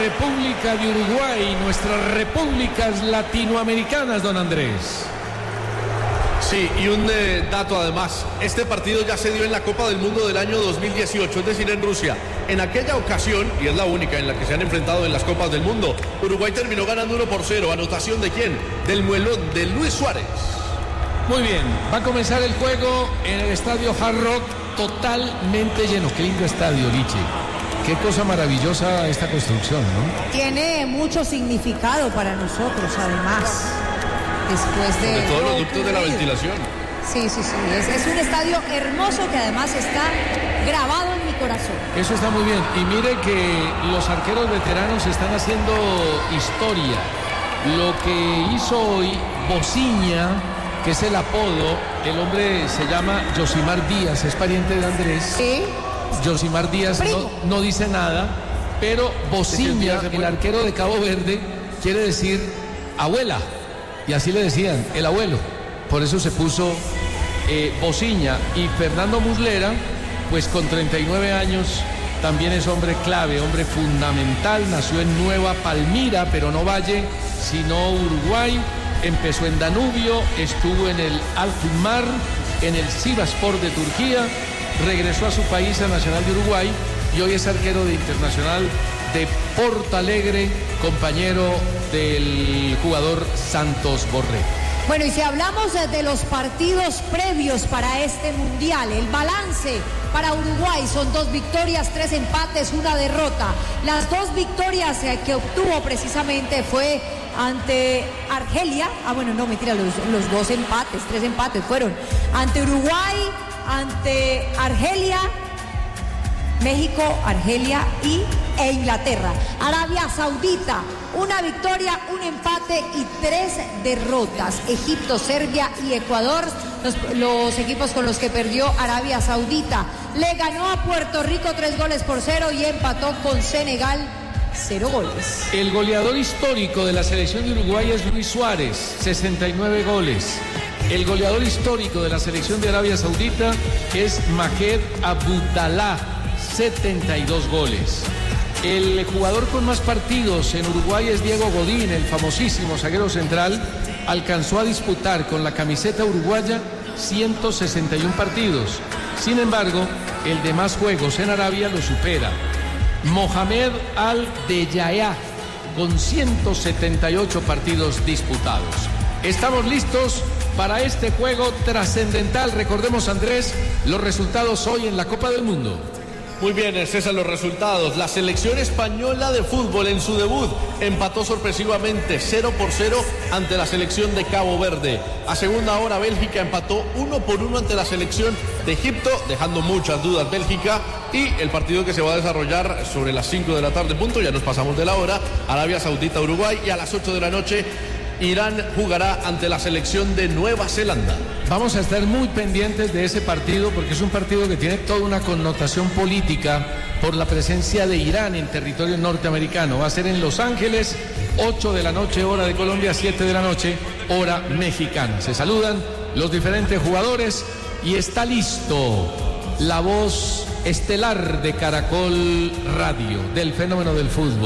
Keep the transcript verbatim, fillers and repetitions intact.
República de Uruguay, nuestras repúblicas latinoamericanas, don Andrés. Sí, y un eh, dato además, este partido ya se dio en la Copa del Mundo del año dos mil dieciocho, es decir, en Rusia. En aquella ocasión, y es la única en la que se han enfrentado en las Copas del Mundo, Uruguay terminó ganando uno por cero. ¿Anotación de quién? Del muelón de Luis Suárez. Muy bien, va a comenzar el juego en el estadio Hard Rock, totalmente lleno. Qué lindo estadio, Liche. Qué cosa maravillosa esta construcción, ¿no? Tiene mucho significado para nosotros, además. Después de... De todos los ductos de la ventilación. Sí, sí, sí. Es, es un estadio hermoso que además está grabado en mi corazón. Eso está muy bien. Y mire que los arqueros veteranos están haciendo historia. Lo que hizo hoy Bociña, que es el apodo, el hombre se llama Yosimar Díaz, es pariente de Andrés. Sí. Yosimar Díaz no, no dice nada, pero Bociña, el arquero de Cabo Verde, quiere decir abuela. Y así le decían, el abuelo. Por eso se puso eh, Bociña. Y Fernando Muslera, pues con treinta y nueve años, también es hombre clave, hombre fundamental. Nació en Nueva Palmira, pero no Valle, sino Uruguay. Empezó en Danubio, estuvo en el Alkmaar, en el Sivasspor de Turquía, regresó a su país, a Nacional de Uruguay, y hoy es arquero de Internacional de Porto Alegre, compañero del jugador Santos Borré. Bueno, y si hablamos de los partidos previos para este Mundial, el balance para Uruguay son dos victorias, tres empates, una derrota. Las dos victorias que obtuvo precisamente fue ante Argelia, ah bueno, no, mentira, los, los dos empates, tres empates fueron ante Uruguay, ante Argelia, México, Argelia y, e Inglaterra. Arabia Saudita, una victoria, un empate y tres derrotas. Egipto, Serbia y Ecuador, los, los equipos con los que perdió Arabia Saudita. Le ganó a Puerto Rico tres goles por cero y empató con Senegal cero goles. El goleador histórico de la selección de Uruguay es Luis Suárez, sesenta y nueve goles. El goleador histórico de la selección de Arabia Saudita es Majed Abudallah, setenta y dos goles. El jugador con más partidos en Uruguay es Diego Godín, el famosísimo zaguero central. Alcanzó a disputar con la camiseta uruguaya ciento sesenta y uno partidos. Sin embargo, el de más juegos en Arabia lo supera. Mohamed Al-Deyaya, con ciento setenta y ocho partidos disputados. Estamos listos para este juego trascendental. Recordemos, Andrés, los resultados hoy en la Copa del Mundo. Muy bien, César, los resultados. La selección española de fútbol en su debut empató sorpresivamente cero por cero ante la selección de Cabo Verde. A segunda hora, Bélgica empató uno por uno ante la selección de Egipto, dejando muchas dudas Bélgica. Y el partido que se va a desarrollar sobre las cinco de la tarde, punto, ya nos pasamos de la hora, Arabia Saudita, Uruguay, y a las ocho de la noche, Irán jugará ante la selección de Nueva Zelanda. Vamos a estar muy pendientes de ese partido porque es un partido que tiene toda una connotación política por la presencia de Irán en territorio norteamericano. Va a ser en Los Ángeles, ocho de la noche, hora de Colombia, siete de la noche, hora mexicana. Se saludan los diferentes jugadores y está listo la voz estelar de Caracol Radio, del fenómeno del fútbol.